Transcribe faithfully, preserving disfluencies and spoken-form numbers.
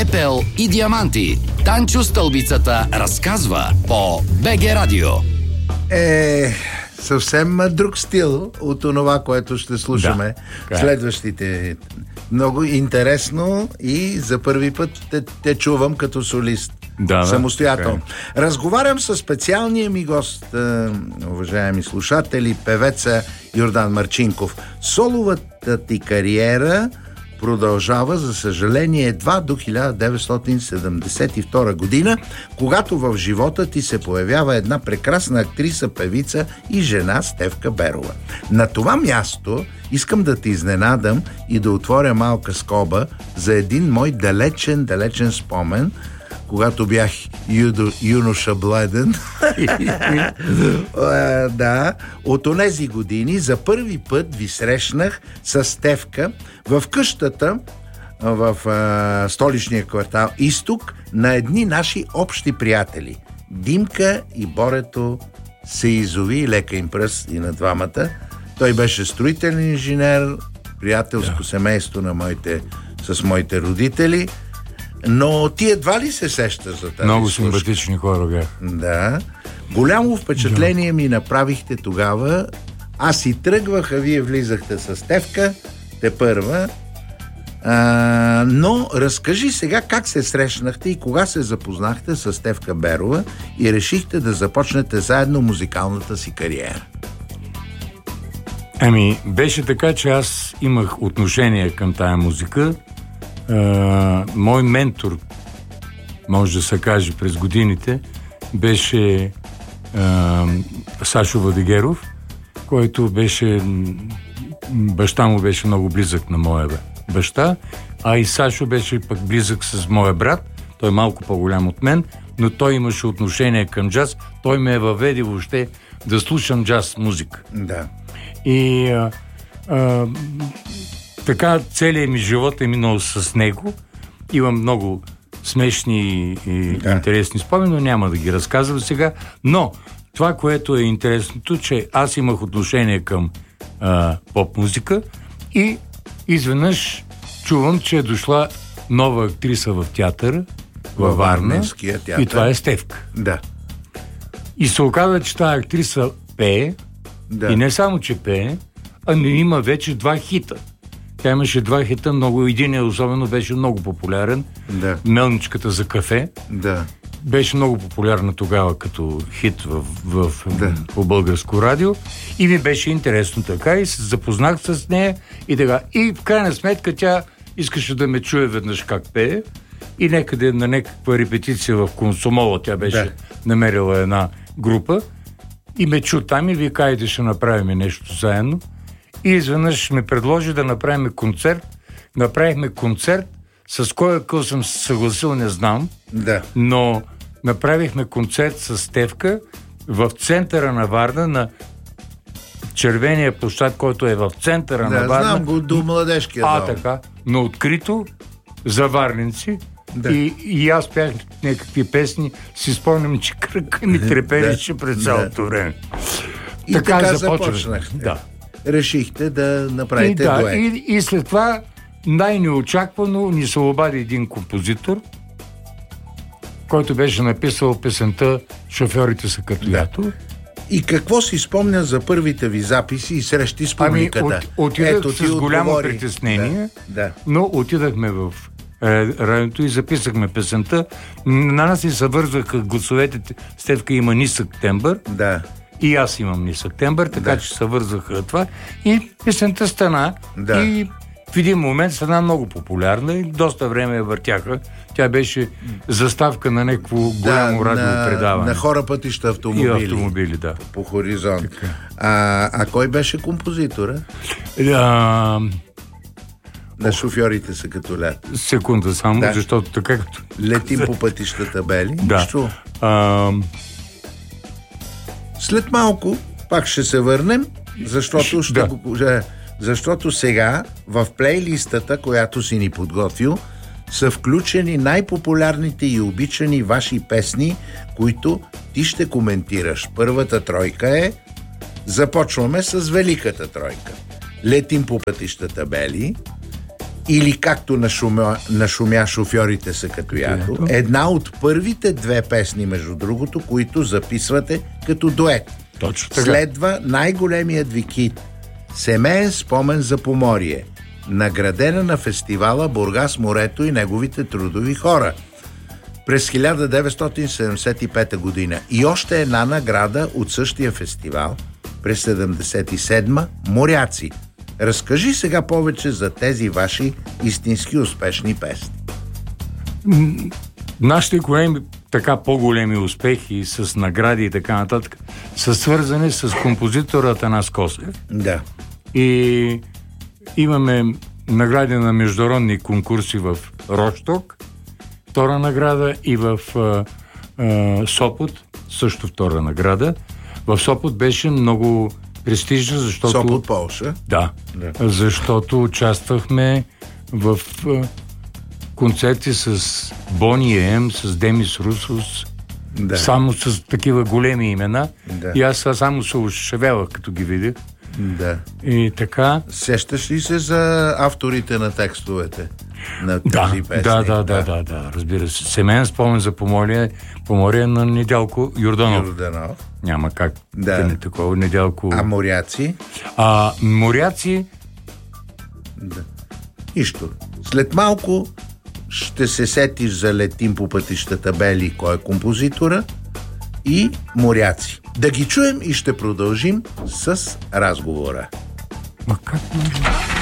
пепел и диаманти. Танчо Стълбицата разказва по БГ Радио. Е, съвсем друг стил от това, което ще слушаме да, следващите. Много интересно и за първи път те, те чувам като солист. Да, самостоятелно. да. Разговарям с специалния ми гост, е, уважаеми слушатели, певеца Йордан Марчинков. Соловата ти кариера продължава, за съжаление, едва до хиляда деветстотин седемдесет и втора година, когато в живота ти се появява една прекрасна актриса, певица и жена Стефка Берова. На това място искам да те изненадам и да отворя малка скоба за един мой далечен, далечен спомен, когато бях юдо, юноша бледен. Да, от онези години за първи път ви срещнах с Стефка в къщата в а, столичния квартал Изток на едни наши общи приятели. Димка и Борето се изови, лека им пръст и на двамата. Той беше строителен инженер, приятелско yeah. семейство на моите, с моите родители. Но ти едва ли се сещаш за тази Много слушка? симпатични хора бях. Да. Голямо впечатление ми направихте тогава. Аз и тръгвах, а вие влизахте с Стефка, те първа. А, но разкажи сега как се срещнахте и кога се запознахте с Стефка Берова и решихте да започнете заедно музикалната си кариера. Ами, беше така, че аз имах отношение към тая музика. Uh, мой ментор, може да се каже, през годините беше uh, Сашо Владигеров, който беше, баща му беше много близък на моя баща, а и Сашо беше пък близък с моя брат. Той е малко по-голям от мен, но той имаше отношение към джаз. Той ме е въведе въобще да слушам джаз музика. Да. И uh, uh, така целият ми живот е минал с него. Имам много смешни и да. интересни спомени, но няма да ги разказвам сега. Но това, което е интересното, че аз имах отношение към а, поп-музика и изведнъж чувам, че е дошла нова актриса в театър, във Варна, и това е Стефка. Да. И се оказа, че тази актриса пее, да. и не само, че пее, а не има вече два хита. Тя имаше два хита, много, един особено беше много популярен. Да. Мелничката за кафе. Да. Беше много популярна тогава като хит в, в, да. по българско радио. И ми беше интересно така и се запознах с нея и така. И в крайна сметка тя искаше да ме чуе веднъж как пее. И некъде на някаква репетиция в Комсомола тя беше да. намерила една група и ме чу там и вика, айде ще направим нещо заедно. И изведнъж ме предложи да направим концерт. Направихме концерт, с кой акъл съм се съгласил, не знам. Да. Но направихме концерт с Стефка в центъра на Варна, на червения площад, който е в центъра да, на Варна. Знам го до младежкия А, дом. така. Но открито за варненци. Да. И, и аз пях някакви песни. Си спомням, че кръка ми трепереше през цялото време. И така, така започнахте. Да. Решихте да направите и, да, дует. И, и след това най-неочаквано ни се обади един композитор, който беше написал песента "Шофьорите са като да. ято". И какво си спомня за първите ви записи и срещи с публиката? Ами, от, отидах Ето, с голямо отговори. притеснение, да, да. но отидахме в радиото и записахме песента. На нас ни се вързваха гласовете. Стефка има нисък тембър. Да. И аз имам нисък тембър, така да. че се вързаха това. И песента стана. Да. И в един момент стана много популярна и доста време я въртяха. Тя беше заставка на някакво голямо да, радиопредаване. На, на хора, пътища, автомобили. И автомобили, да. По, по хоризонт. А, а кой беше композитора? А... На "Шофьорите са като лято". Секунда само, да. защото така като... Летим по пътищата бели. Да. А... След малко пак ще се върнем, защото ще да. го... Защото сега в плейлистата, която си ни подготвил, са включени най-популярните и обичани ваши песни, които ти ще коментираш. Първата тройка е... Започваме с великата тройка. "Летим по пътищата бели", Или както нашумя, нашумя шофьорите са като ято. Една от първите две песни, между другото, които записвате като дует. Точно така. Следва най-големият ви хит "Семеен спомен за Поморие", наградена на фестивала Бургас морето и неговите трудови хора през хиляда деветстотин седемдесет и пета година. И още една награда от същия фестивал през седемдесет и седма "Моряци". Разкажи сега повече за тези ваши истински успешни песни. Нашите големи, така по-големи успехи с награди и така нататък са свързани с композитора Атанас Косев. Да. И имаме награди на международни конкурси в Росток, втора награда, и в а, а, Сопот, също втора награда. В Сопот беше много престижна, защото... Сопот, Полша. Да, Да. защото участвахме в а, концерти с Бони Ем, с Демис Русос, Да. само с такива големи имена. Да. И аз само се ушевелах, като ги видях. Да. И така... Сещаш ли се за авторите на текстовете на Да, тези песни? да, да, да, да, да, разбира се. Семейен спомен за Поморие, Поморие на Недялко Йорданов. Йорданов. Няма как Да. да не такова. Недялко... А Моряци? А Моряци... Да. Нищо. След малко ще се сетиш за "Летим по пътищата бели", кой е композитора, и Моряци. Да ги чуем и ще продължим с разговора. Ма как може?